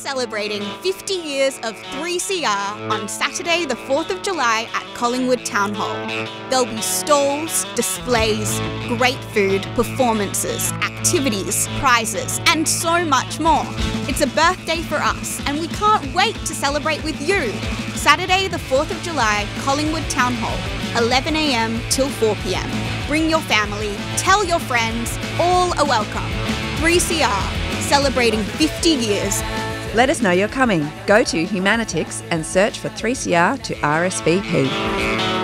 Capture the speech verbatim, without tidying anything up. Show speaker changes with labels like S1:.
S1: celebrating fifty years of three C R on Saturday the fourth of July at Collingwood Town Hall. There'll be stalls, displays, great food, performances, activities, prizes, and so much more. It's a birthday for us, and we can't wait to celebrate with you. Saturday the fourth of July, Collingwood Town Hall, eleven a m till four p m. Bring your family, tell your friends, all are welcome. three C R, celebrating fifty years.
S2: Let us know you're coming. Go to Humanitix and search for three C R to R S V P.